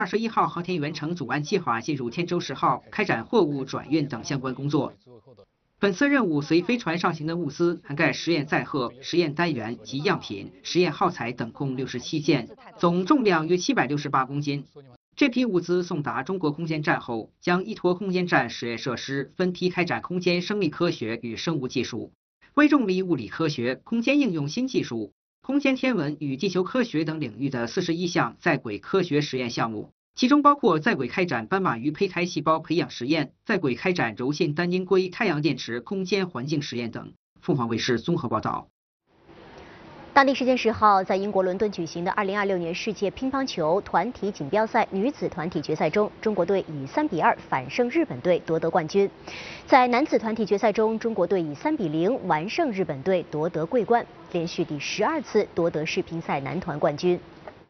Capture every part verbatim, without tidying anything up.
二十一号航天员乘组按计划进入天舟十号，开展货物转运等相关工作。本次任务随飞船上行的物资涵盖实验载荷、实验单元及样品、实验耗材等共六十七件，总重量约七百六十八公斤。这批物资送达中国空间站后，将依托空间站实验设施分批开展空间生理科学与生物技术、微重力物理科学、空间应用新技术、空间天文与地球科学等领域的四十一项在轨科学实验项目，其中包括在轨开展斑马鱼胚胎细胞培养实验、在轨开展柔性单晶硅太阳电池空间环境实验等。凤凰卫视综合报道。 当地时间十号，在英国伦敦举行的二零二六年世界乒乓球团体锦标赛女子团体决赛中，中国队以三比二反胜日本队夺得冠军。在男子团体决赛中，中国队以三比零完胜日本队夺得桂冠，连续第十二次夺得世乒赛男团冠军。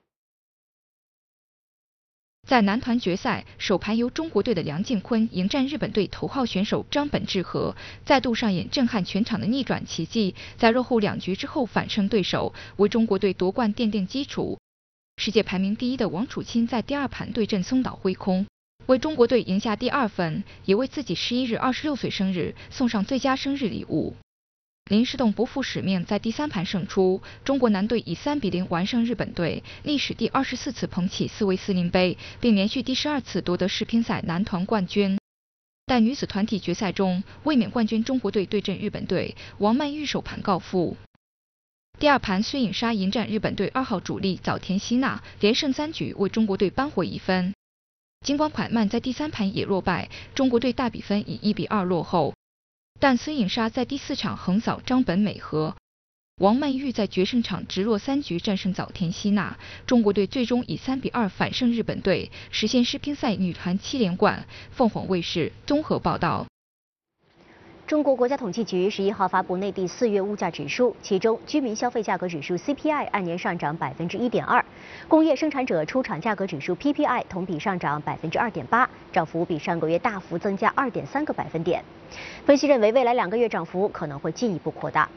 在男团决赛，首盘由中国队的梁靖昆迎战日本队头号选手张本智和，再度上演震撼全场的逆转奇迹，在落后两局之后反胜对手，为中国队夺冠奠定基础。世界排名第一的王楚钦在第二盘对阵松岛辉空，为中国队赢下第二分，也为自己十一日二十六岁生日送上最佳生日礼物。林诗栋不负使命，在第三盘胜出，中国男队以三比零完胜日本队，历史第二十四次捧起斯维斯林杯，并连续第十二次夺得世乒赛男团冠军。但女子团体决赛中，卫冕冠军中国队对阵日本队，王曼玉首盘告负。第二盘，孙颖莎迎战日本队二号主力早田希娜，连胜三局为中国队扳回一分。尽管蒯曼在第三盘也落败，中国队大比分以一比二落后。但孙颖莎在第四场横扫张本美和，王曼玉在决胜场直落三局战胜早田希娜，中国队最终以三比二反胜日本队，实现世乒赛女团七连冠。凤凰卫视综合报道。 中国国家统计局十一号发布内地四月物价指数，其中居民消费价格指数 C P I 按年上涨百分之一点二，工业生产者出厂价格指数 P P I 同比上涨百分之二点八，涨幅比上个月大幅增加二点三个百分点。分析认为，未来两个月涨幅可能会进一步扩大。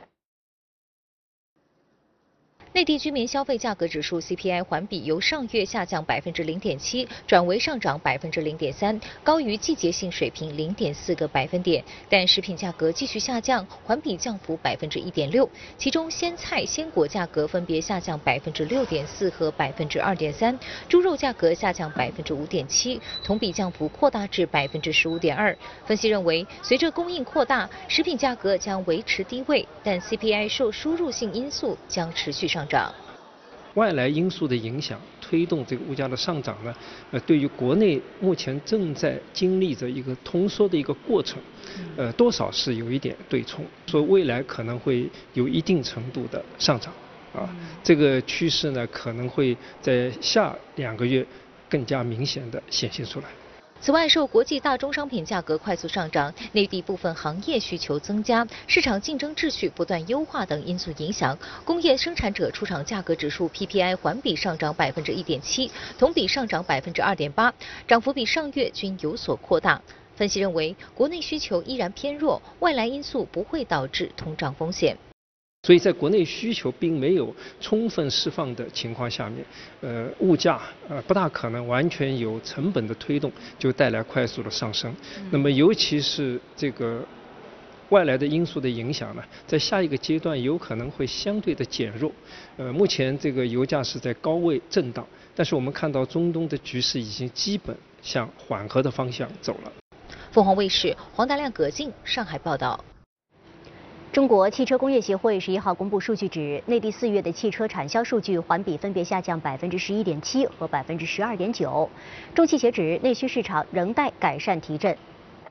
内地居民消费价格指数 C P I 环比由上月下降百分之零点七，转为上涨百分之零点三，高于季节性水平零点四个百分点。但食品价格继续下降，环比降幅百分之一点六，其中鲜菜、鲜果价格分别下降百分之六点四和百分之二点三，猪肉价格下降百分之五点七，同比降幅扩大至百分之十五点二。分析认为，随着供应扩大，食品价格将维持低位，但 C P I 受输入性因素将持续上涨。 外来因素的影响推动这个物价的上涨呢，呃，对于国内目前正在经历着一个通缩的一个过程，呃，多少是有一点对冲，说未来可能会有一定程度的上涨，啊，这个趋势呢可能会在下两个月更加明显的显现出来。 此外，受国际大宗商品价格快速上涨、内地部分行业需求增加、市场竞争秩序不断优化等因素影响，工业生产者出厂价格指数 P P I 环比上涨百分之一点七，同比上涨百分之二点八，涨幅比上月均有所扩大。分析认为，国内需求依然偏弱，外来因素不会导致通胀风险。 所以在国内需求并没有充分释放的情况下面，呃，物价呃不大可能完全有成本的推动就带来快速的上升。那么尤其是这个外来的因素的影响呢，在下一个阶段有可能会相对的减弱。呃，目前这个油价是在高位震荡，但是我们看到中东的局势已经基本向缓和的方向走了。 凤凰卫视黄大亮、葛静上海报道。 中国汽车工业协会十一号公布数据指，内地四月的汽车产销数据环比分别下降百分之十一点七和百分之十二点九。中汽协指，内需市场仍待改善提振。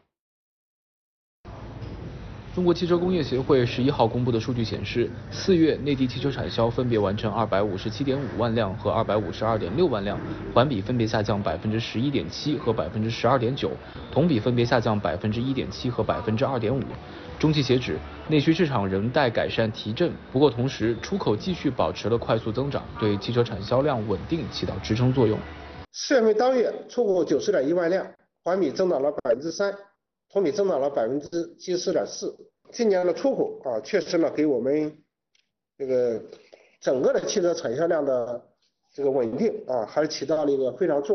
中国汽车工业协会十一号公布的数据显示，四月内地汽车产销分别完成二百五十七点五万辆和二百五十二点六万辆，环比分别下降百分之十一点七和百分之十二点九，同比分别下降百分之一点七和百分之二点五。中汽协指，内需市场仍待改善提振，不过同时出口继续保持了快速增长，对汽车产销量稳定起到支撑作用。 四月份当月出口九十点一万辆，环比增长了百分之三，同比增长了百分之七十四点四。今年的出口啊，确实呢给我们这个整个的汽车产销量的这个稳定啊，还是起到了一个非常重要。